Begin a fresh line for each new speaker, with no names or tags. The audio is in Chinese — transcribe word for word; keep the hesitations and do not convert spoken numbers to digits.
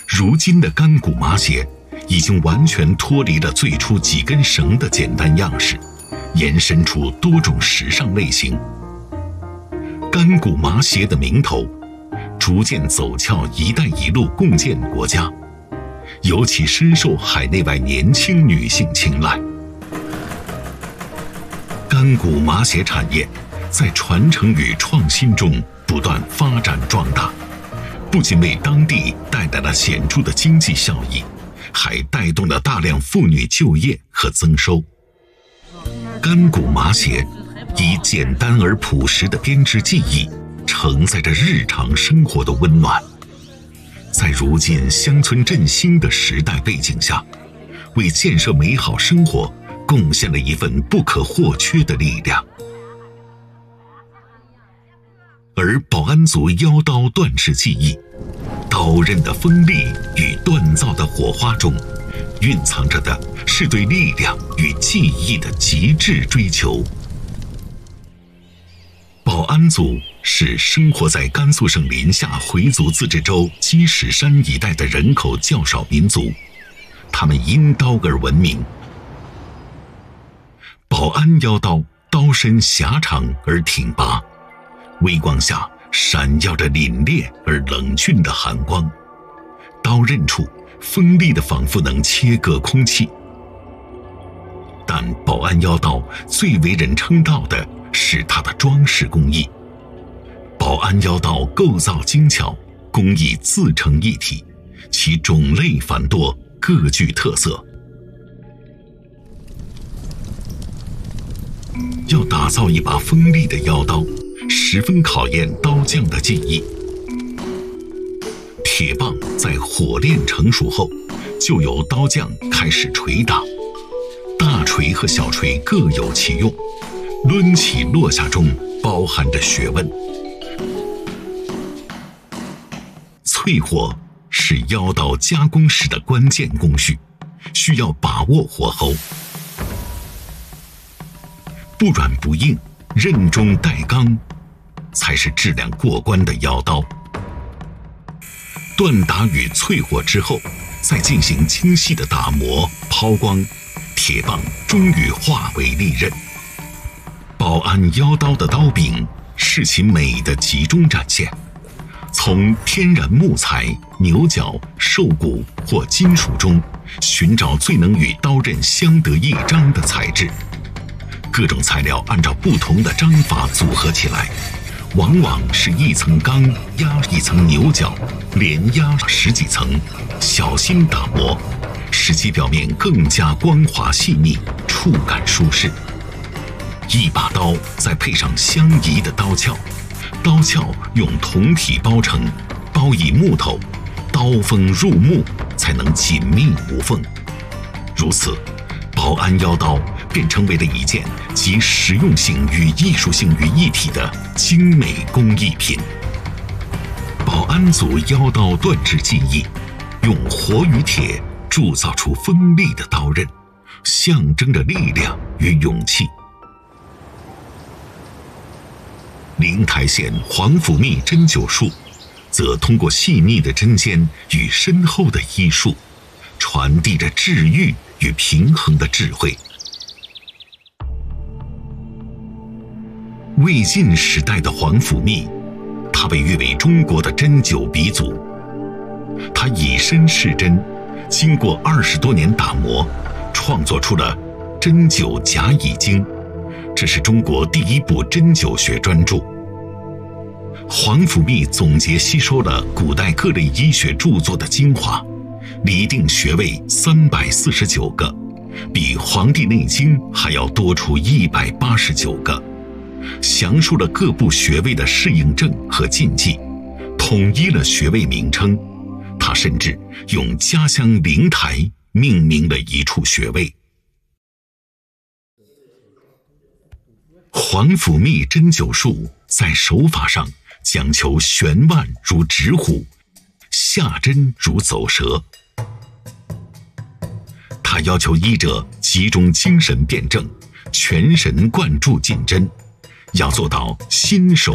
如今的干骨麻鞋已经完全脱离了最初几根绳的简单样式，延伸出多种时尚类型。干骨麻鞋的名头逐渐走俏“一带一路”共建国家，尤其深受海内外年轻女性青睐。干骨麻鞋产业在传承与创新中不断发展壮大，不仅为当地带来了显著的经济效益，还带动了大量妇女就业和增收。干骨麻鞋以简单而朴实的编织技艺，承载着日常生活的温暖。在如今乡村振兴的时代背景下，为建设美好生活贡献了一份不可或缺的力量。而保安族腰刀锻制技艺，刀刃的锋利与锻造的火花中，蕴藏着的是对力量与技艺的极致追求。保安族是生活在甘肃省临夏回族自治州积石山一带的人口较少民族，他们因刀而闻名。保安腰刀刀身狭长而挺拔，微光下闪耀着凛冽而冷峻的寒光，刀刃处锋利的仿佛能切割空气。但保安腰刀最为人称道的是它的装饰工艺。保安腰刀构造精巧，工艺自成一体，其种类繁多，各具特色。要打造一把锋利的腰刀，十分考验刀匠的技艺。铁棒在火炼成熟后，就由刀匠开始捶打。大锤和小锤各有其用，抡起落下中包含着学问。淬火是腰刀加工时的关键工序，需要把握火候，不软不硬，刃中带刚，才是质量过关的腰刀。锻打与淬火之后，再进行精细的打磨抛光，铁棒终于化为利刃。保安腰刀的刀柄是其美的集中展现，从天然木材、牛角、兽骨或金属中寻找最能与刀刃相得益彰的材质。各种材料按照不同的章法组合起来，往往是一层钢压一层牛角，连压十几层，小心打磨，使其表面更加光滑细腻，触感舒适。一把刀再配上相宜的刀鞘，刀鞘用铜皮包成，包以木头，刀锋入木，才能紧密无缝。如此，保安腰刀便成为了一件集实用性与艺术性于一体的精美工艺品。保安族腰刀锻制技艺，用火与铁铸造出锋利的刀刃，象征着力量与勇气。灵台县黄甫密针灸术，则通过细腻的针尖与深厚的医术，传递着治愈与平衡的智慧。魏晋时代的黄甫密，他被誉为中国的针灸鼻祖。他以身试针，经过二十多年打磨，创作出了《针灸甲乙经》，这是中国第一部针灸学专著。黄甫密总结吸收了古代各类医学著作的精华，拟定穴位三百四十九个，比《黄帝内经》还要多出一百八十九个，详述了各部穴位的适应症和禁忌，统一了穴位名称。他甚至用家乡灵台命名了一处穴位。黄甫密针灸术在手法上讲求悬腕如直虎，下针如走蛇。他要求医者集中精神辩证，全神贯注进针，要做到心手